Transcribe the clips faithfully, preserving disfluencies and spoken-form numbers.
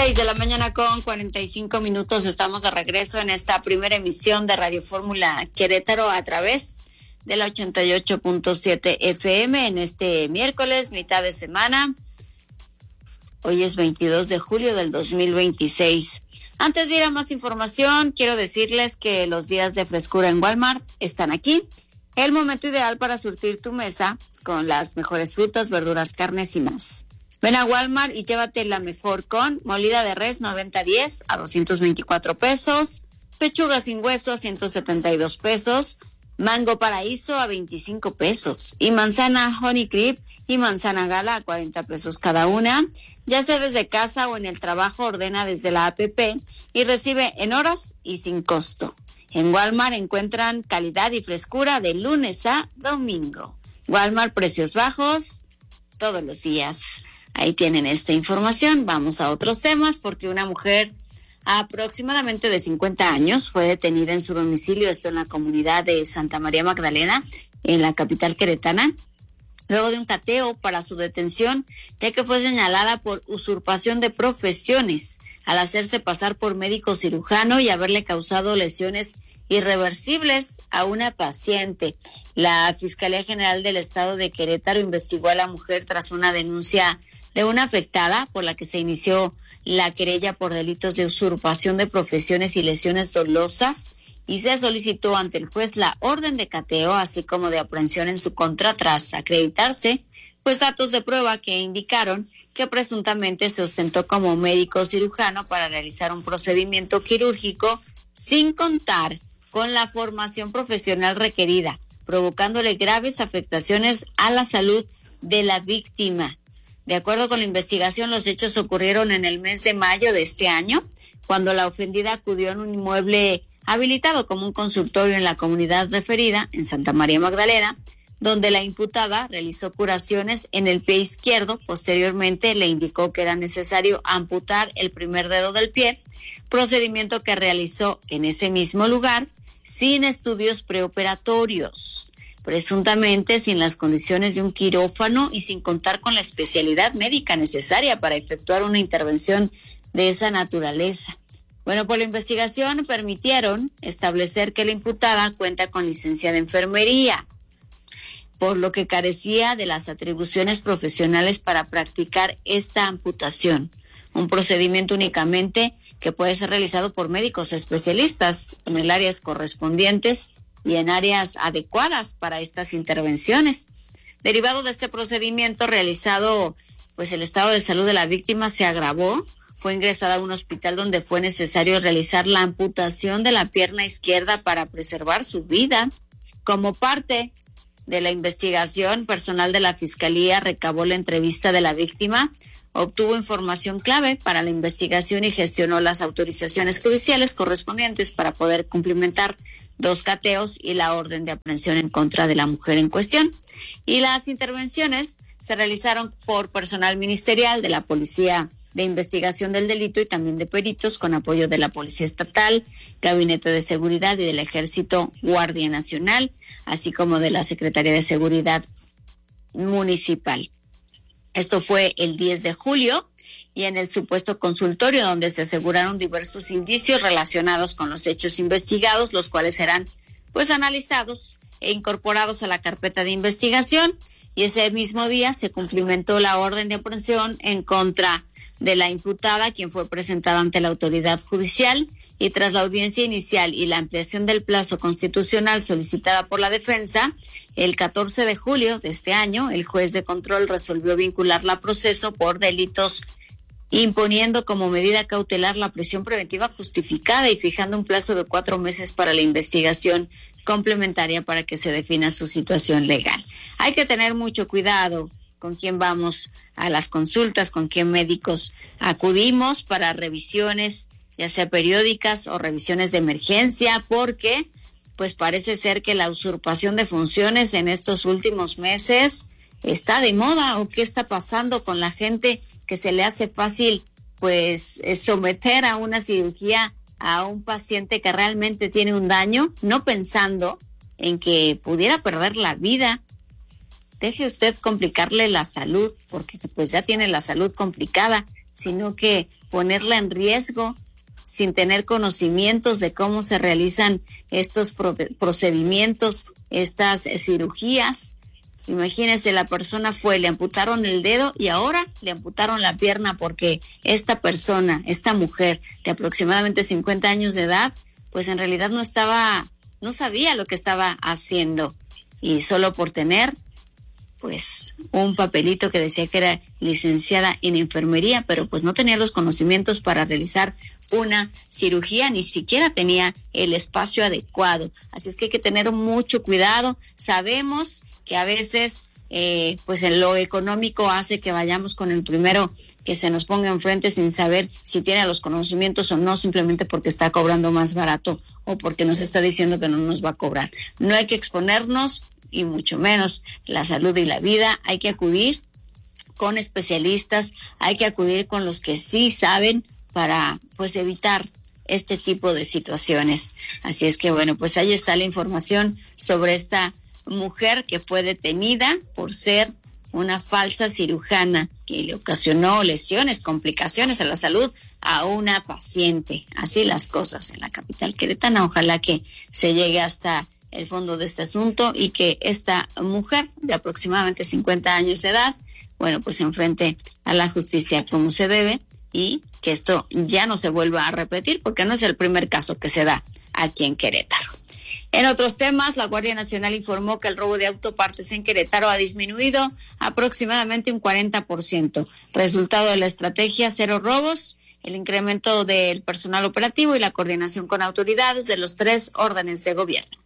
Seis de la mañana con cuarenta y cinco minutos. Estamos de regreso en esta primera emisión de Radio Fórmula Querétaro a través de la ochenta y ocho punto siete F M en este miércoles, mitad de semana. Hoy es veintidós de julio del dos mil veintiséis. Antes de ir a más información, quiero decirles que los días de frescura en Walmart están aquí. El momento ideal para surtir tu mesa con las mejores frutas, verduras, carnes y más. Ven a Walmart y llévate la mejor con molida de res noventa diez a doscientos veinticuatro pesos, pechuga sin hueso a ciento setenta y dos pesos, mango paraíso a veinticinco pesos y manzana Honey Cream y manzana Gala a cuarenta pesos cada una. Ya sea desde casa o en el trabajo, ordena desde la app y recibe en horas y sin costo. En Walmart encuentran calidad y frescura de lunes a domingo. Walmart, precios bajos todos los días. Ahí tienen esta información. Vamos a otros temas, porque una mujer aproximadamente de cincuenta años fue detenida en su domicilio, esto en la comunidad de Santa María Magdalena, en la capital queretana, luego de un cateo para su detención, ya que fue señalada por usurpación de profesiones al hacerse pasar por médico cirujano y haberle causado lesiones irreversibles a una paciente. La Fiscalía General del Estado de Querétaro investigó a la mujer tras una denuncia de una afectada por la que se inició la querella por delitos de usurpación de profesiones y lesiones dolosas, y se solicitó ante el juez la orden de cateo, así como de aprehensión en su contra tras acreditarse pues datos de prueba que indicaron que presuntamente se ostentó como médico cirujano para realizar un procedimiento quirúrgico sin contar con la formación profesional requerida, provocándole graves afectaciones a la salud de la víctima. De acuerdo con la investigación, los hechos ocurrieron en el mes de mayo de este año, cuando la ofendida acudió a un inmueble habilitado como un consultorio en la comunidad referida, en Santa María Magdalena, donde la imputada realizó curaciones en el pie izquierdo. Posteriormente le indicó que era necesario amputar el primer dedo del pie, procedimiento que realizó en ese mismo lugar sin estudios preoperatorios, presuntamente sin las condiciones de un quirófano y sin contar con la especialidad médica necesaria para efectuar una intervención de esa naturaleza. Bueno, por la investigación permitieron establecer que la imputada cuenta con licencia de enfermería, por lo que carecía de las atribuciones profesionales para practicar esta amputación, un procedimiento únicamente que puede ser realizado por médicos especialistas en el áreas correspondientes y en áreas adecuadas para estas intervenciones. Derivado de este procedimiento realizado, pues el estado de salud de la víctima se agravó. Fue ingresada a un hospital donde fue necesario realizar la amputación de la pierna izquierda para preservar su vida. Como parte de la investigación, personal de la Fiscalía recabó la entrevista de la víctima, obtuvo información clave para la investigación y gestionó las autorizaciones judiciales correspondientes para poder cumplimentar dos cateos y la orden de aprehensión en contra de la mujer en cuestión. Y las intervenciones se realizaron por personal ministerial de la Policía de Investigación del Delito y también de peritos, con apoyo de la Policía Estatal, Gabinete de Seguridad y del Ejército, Guardia Nacional, así como de la Secretaría de Seguridad Municipal. Esto fue el diez de julio y en el supuesto consultorio, donde se aseguraron diversos indicios relacionados con los hechos investigados, los cuales serán pues analizados e incorporados a la carpeta de investigación, y ese mismo día se cumplimentó la orden de aprehensión en contra de la imputada, quien fue presentada ante la autoridad judicial, y tras la audiencia inicial y la ampliación del plazo constitucional solicitada por la defensa, el catorce de julio de este año, el juez de control resolvió vincularla a proceso por delitos, imponiendo como medida cautelar la prisión preventiva justificada y fijando un plazo de cuatro meses para la investigación complementaria para que se defina su situación legal. Hay que tener mucho cuidado con quién vamos a las consultas, con quién médicos acudimos para revisiones, ya sea periódicas o revisiones de emergencia, porque pues parece ser que la usurpación de funciones en estos últimos meses está de moda. ¿O qué está pasando con la gente que se le hace fácil pues someter a una cirugía a un paciente que realmente tiene un daño, no pensando en que pudiera perder la vida? Deje usted complicarle la salud, porque pues ya tiene la salud complicada, sino que ponerla en riesgo sin tener conocimientos de cómo se realizan estos procedimientos, estas cirugías. Imagínense, la persona fue, le amputaron el dedo y ahora le amputaron la pierna porque esta persona, esta mujer de aproximadamente cincuenta años de edad, pues en realidad no estaba, no sabía lo que estaba haciendo, y solo por tener pues un papelito que decía que era licenciada en enfermería, pero pues no tenía los conocimientos para realizar una cirugía, ni siquiera tenía el espacio adecuado. Así es que hay que tener mucho cuidado. Sabemos que a veces eh, pues en lo económico hace que vayamos con el primero que se nos ponga enfrente sin saber si tiene los conocimientos o no, simplemente porque está cobrando más barato o porque nos está diciendo que no nos va a cobrar. No hay que exponernos, y mucho menos la salud y la vida. Hay que acudir con especialistas, hay que acudir con los que sí saben para pues evitar este tipo de situaciones. Así es que bueno, pues ahí está la información sobre esta mujer que fue detenida por ser una falsa cirujana que le ocasionó lesiones, complicaciones a la salud a una paciente. Así las cosas en la capital queretana. Ojalá que se llegue hasta el fondo de este asunto y que esta mujer de aproximadamente cincuenta años de edad, bueno, pues se enfrente a la justicia como se debe y que esto ya no se vuelva a repetir, porque no es el primer caso que se da aquí en Querétaro. En otros temas, la Guardia Nacional informó que el robo de autopartes en Querétaro ha disminuido aproximadamente un cuarenta por ciento, resultado de la estrategia Cero Robos, el incremento del personal operativo y la coordinación con autoridades de los tres órdenes de gobierno.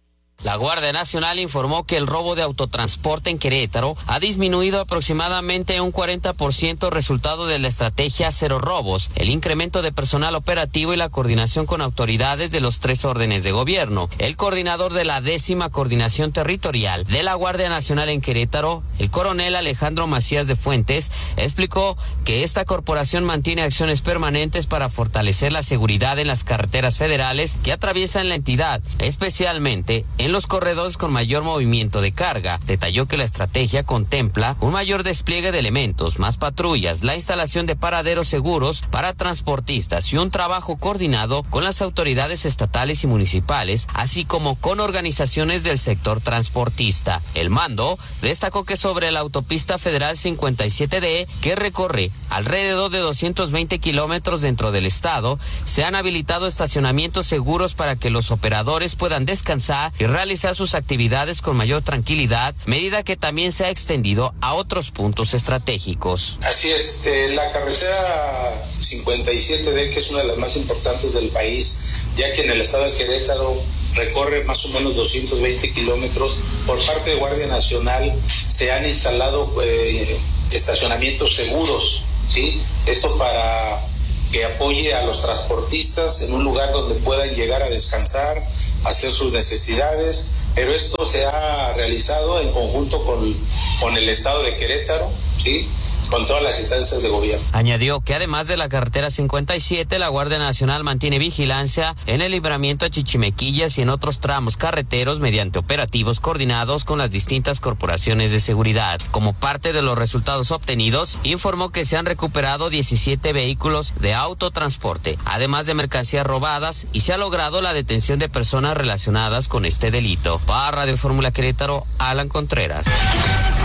La Guardia Nacional informó que el robo de autotransporte en Querétaro ha disminuido aproximadamente un cuarenta por ciento, resultado de la estrategia Cero Robos, el incremento de personal operativo y la coordinación con autoridades de los tres órdenes de gobierno. El coordinador de la décima coordinación territorial de la Guardia Nacional en Querétaro, el coronel Alejandro Macías de Fuentes, explicó que esta corporación mantiene acciones permanentes para fortalecer la seguridad en las carreteras federales que atraviesan la entidad, especialmente en los corredores con mayor movimiento de carga. Detalló que la estrategia contempla un mayor despliegue de elementos, más patrullas, la instalación de paraderos seguros para transportistas y un trabajo coordinado con las autoridades estatales y municipales, así como con organizaciones del sector transportista. El mando destacó que sobre la autopista federal cincuenta y siete D, que recorre alrededor de doscientos veinte kilómetros dentro del estado, se han habilitado estacionamientos seguros para que los operadores puedan descansar y realizar sus actividades con mayor tranquilidad, medida que también se ha extendido a otros puntos estratégicos. Así es, eh, la carretera cincuenta y siete D, que es una de las más importantes del país, ya que en el estado de Querétaro recorre más o menos doscientos veinte kilómetros. Por parte de Guardia Nacional se han instalado eh, estacionamientos seguros, ¿sí? Esto para que apoye a los transportistas en un lugar donde puedan llegar a descansar, hacer sus necesidades, pero esto se ha realizado en conjunto con, con el estado de Querétaro, ¿sí?, con todas las instancias de gobierno. Añadió que además de la carretera cincuenta y siete, la Guardia Nacional mantiene vigilancia en el libramiento a Chichimequillas y en otros tramos carreteros mediante operativos coordinados con las distintas corporaciones de seguridad. Como parte de los resultados obtenidos, informó que se han recuperado diecisiete vehículos de autotransporte, además de mercancías robadas, y se ha logrado la detención de personas relacionadas con este delito. Para Radio Fórmula Querétaro, Alan Contreras.